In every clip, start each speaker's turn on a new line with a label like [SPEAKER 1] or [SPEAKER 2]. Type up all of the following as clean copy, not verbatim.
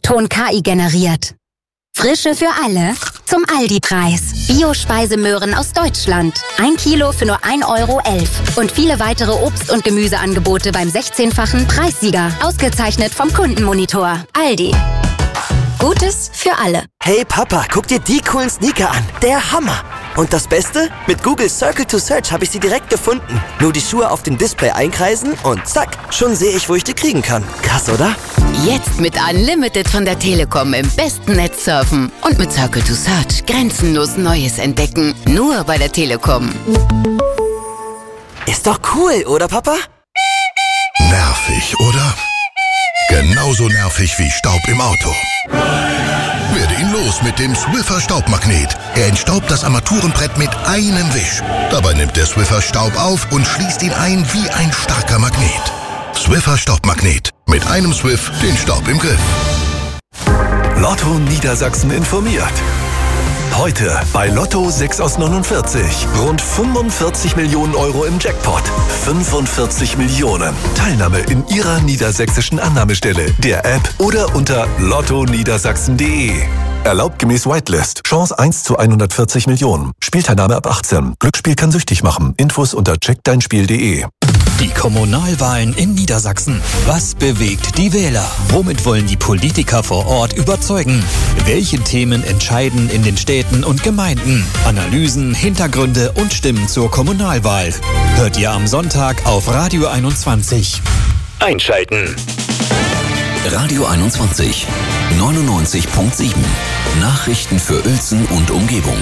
[SPEAKER 1] Ton KI generiert. Frische für alle zum Aldi-Preis. Bio-Speisemöhren aus Deutschland. 1 Kilo für nur 1,11 Euro. Und viele weitere Obst- und Gemüseangebote beim 16-fachen Preissieger. Ausgezeichnet vom Kundenmonitor. Aldi. Gutes für alle.
[SPEAKER 2] Hey Papa, guck dir die coolen Sneaker an. Der Hammer. Und das Beste? Mit Google Circle to Search habe ich sie direkt gefunden. Nur die Schuhe auf dem Display einkreisen und zack, schon sehe ich, wo ich die kriegen kann. Krass, oder?
[SPEAKER 3] Jetzt mit Unlimited von der Telekom im besten Netz surfen. Und mit Circle to Search grenzenlos Neues entdecken. Nur bei der Telekom.
[SPEAKER 2] Ist doch cool, oder Papa?
[SPEAKER 4] Nervig, oder? Genauso nervig wie Staub im Auto. Werde ihn los mit dem Swiffer Staubmagnet. Er entstaubt das Armaturenbrett mit einem Wisch. Dabei nimmt der Swiffer Staub auf und schließt ihn ein wie ein starker Magnet. Swiffer Staubmagnet. Mit einem Swiff den Staub im Griff.
[SPEAKER 5] Lotto Niedersachsen informiert. Heute bei Lotto 6 aus 49. Rund 45 Millionen Euro im Jackpot. 45 Millionen. Teilnahme in Ihrer niedersächsischen Annahmestelle, der App oder unter lottoniedersachsen.de. Erlaubt gemäß Whitelist. Chance 1 zu 140 Millionen. Spielteilnahme ab 18. Glücksspiel kann süchtig machen. Infos unter checkdeinspiel.de.
[SPEAKER 6] Die Kommunalwahlen in Niedersachsen. Was bewegt die Wähler? Womit wollen die Politiker vor Ort überzeugen? Welche Themen entscheiden in den Städten und Gemeinden? Analysen, Hintergründe und Stimmen zur Kommunalwahl. Hört ihr am Sonntag auf Radio 21. Einschalten.
[SPEAKER 7] Radio 21, 99.7. Nachrichten für Uelzen und Umgebung.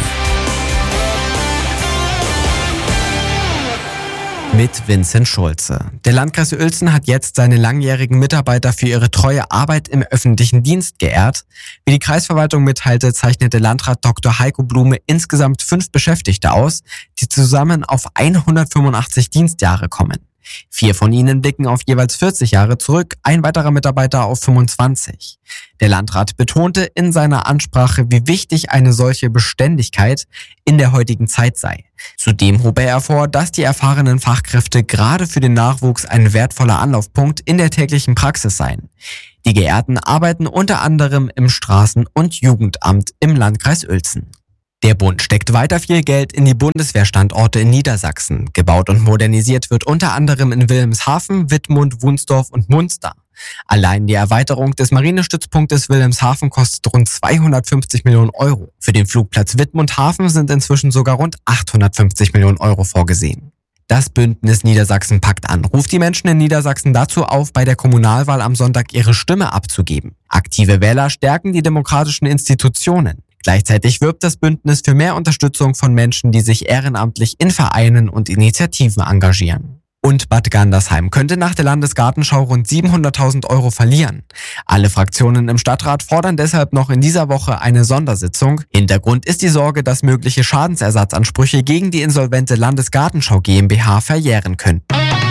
[SPEAKER 8] Mit Vincent Schulze. Der Landkreis Uelzen hat jetzt seine langjährigen Mitarbeiter für ihre treue Arbeit im öffentlichen Dienst geehrt. Wie die Kreisverwaltung mitteilte, zeichnete Landrat Dr. Heiko Blume insgesamt 5 Beschäftigte aus, die zusammen auf 185 Dienstjahre kommen. 4 von ihnen blicken auf jeweils 40 Jahre zurück, ein weiterer Mitarbeiter auf 25. Der Landrat betonte in seiner Ansprache, wie wichtig eine solche Beständigkeit in der heutigen Zeit sei. Zudem hob er hervor, dass die erfahrenen Fachkräfte gerade für den Nachwuchs ein wertvoller Anlaufpunkt in der täglichen Praxis seien. Die Geehrten arbeiten unter anderem im Straßen- und Jugendamt im Landkreis Uelzen. Der Bund steckt weiter viel Geld in die Bundeswehrstandorte in Niedersachsen. Gebaut und modernisiert wird unter anderem in Wilhelmshaven, Wittmund, Wunsdorf und Munster. Allein die Erweiterung des Marinestützpunktes Wilhelmshaven kostet rund 250 Millionen Euro. Für den Flugplatz Wittmund-Hafen sind inzwischen sogar rund 850 Millionen Euro vorgesehen. Das Bündnis Niedersachsen packt an, ruft die Menschen in Niedersachsen dazu auf, bei der Kommunalwahl am Sonntag ihre Stimme abzugeben. Aktive Wähler stärken die demokratischen Institutionen. Gleichzeitig wirbt das Bündnis für mehr Unterstützung von Menschen, die sich ehrenamtlich in Vereinen und Initiativen engagieren. Und Bad Gandersheim könnte nach der Landesgartenschau rund 700.000 Euro verlieren. Alle Fraktionen im Stadtrat fordern deshalb noch in dieser Woche eine Sondersitzung. Hintergrund ist die Sorge, dass mögliche Schadensersatzansprüche gegen die insolvente Landesgartenschau GmbH verjähren könnten.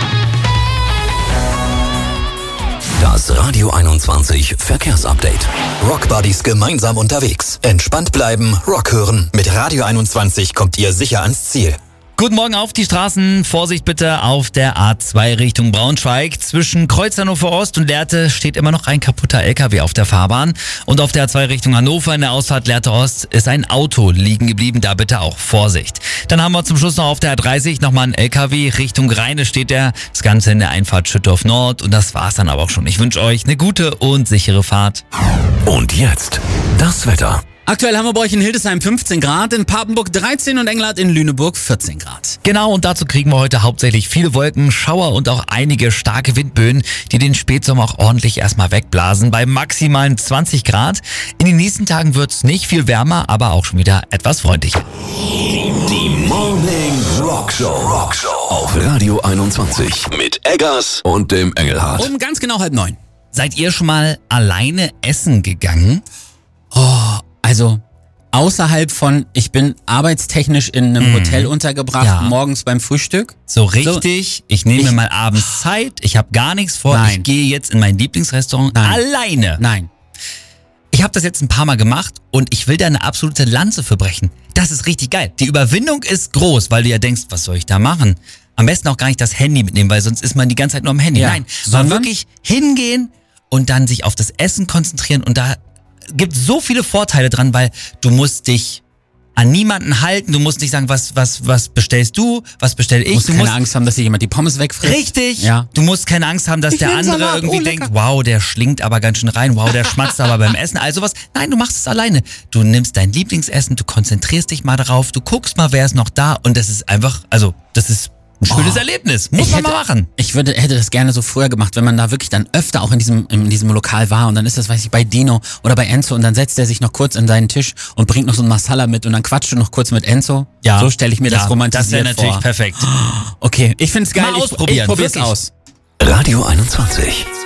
[SPEAKER 7] Das Radio 21 Verkehrsupdate.
[SPEAKER 6] Rock Buddies gemeinsam unterwegs. Entspannt bleiben, Rock hören. Mit Radio 21 kommt ihr sicher ans Ziel.
[SPEAKER 9] Guten Morgen auf die Straßen. Vorsicht bitte auf der A2 Richtung Braunschweig. Zwischen Kreuz Hannover Ost und Lehrte steht immer noch ein kaputter LKW auf der Fahrbahn. Und auf der A2 Richtung Hannover in der Ausfahrt Lehrte Ost ist ein Auto liegen geblieben. Da bitte auch Vorsicht. Dann haben wir zum Schluss noch auf der A30 nochmal ein LKW Richtung Rheine steht der. Das Ganze in der Einfahrt Schüttorf Nord. Und das war's dann aber auch schon. Ich wünsche euch eine gute und sichere Fahrt.
[SPEAKER 7] Und jetzt das Wetter.
[SPEAKER 10] Aktuell haben wir bei euch in Hildesheim 15 Grad, in Papenburg 13 und Englert in Lüneburg 14 Grad.
[SPEAKER 9] Genau, und dazu kriegen wir heute hauptsächlich viele Wolken, Schauer und auch einige starke Windböen, die den Spätsommer auch ordentlich erstmal wegblasen, bei maximalen 20 Grad. In den nächsten Tagen wird es nicht viel wärmer, aber auch schon wieder etwas freundlicher.
[SPEAKER 7] Die Morning Rockshow auf Radio 21 mit Eggers und dem Engelhardt.
[SPEAKER 10] Um ganz genau 8:30.
[SPEAKER 9] Seid ihr schon mal alleine essen gegangen?
[SPEAKER 10] Also außerhalb von, ich bin arbeitstechnisch in einem Hotel untergebracht, morgens beim Frühstück.
[SPEAKER 9] So richtig, ich nehme mir mal abends Zeit, ich habe gar nichts vor, ich gehe jetzt in mein Lieblingsrestaurant alleine.
[SPEAKER 10] Nein.
[SPEAKER 9] Ich habe das jetzt ein paar Mal gemacht und ich will da eine absolute Lanze für brechen. Das ist richtig geil. Die Überwindung ist groß, weil du ja denkst, was soll ich da machen? Am besten auch gar nicht das Handy mitnehmen, weil sonst ist man die ganze Zeit nur am Handy.
[SPEAKER 10] Ja.
[SPEAKER 9] Nein, sondern wirklich hingehen und dann sich auf das Essen konzentrieren und da gibt so viele Vorteile dran, weil du musst dich an niemanden halten, du musst nicht sagen, was bestellst du, was bestell ich.
[SPEAKER 10] Du musst keine Angst haben, dass dir jemand die Pommes wegfrisst.
[SPEAKER 9] Richtig.
[SPEAKER 10] Ja.
[SPEAKER 9] Du musst keine Angst haben, dass der andere irgendwie denkt, wow, der schlingt aber ganz schön rein, wow, der schmatzt aber beim Essen, also was. Nein, du machst es alleine. Du nimmst dein Lieblingsessen, du konzentrierst dich mal darauf, du guckst mal, wer ist noch da und das ist einfach, also das ist ein schönes Erlebnis. Muss man mal machen.
[SPEAKER 10] Ich hätte das gerne so früher gemacht, wenn man da wirklich dann öfter auch in diesem Lokal war und dann ist das, weiß ich, bei Dino oder bei Enzo und dann setzt er sich noch kurz an seinen Tisch und bringt noch so ein Masala mit und dann quatscht du noch kurz mit Enzo. Ja. So stelle ich mir das romantisiert vor.
[SPEAKER 9] Das wäre natürlich perfekt.
[SPEAKER 10] Okay, ich find's geil.
[SPEAKER 9] Mal ausprobieren.
[SPEAKER 10] Ich probier's aus.
[SPEAKER 7] Radio 21.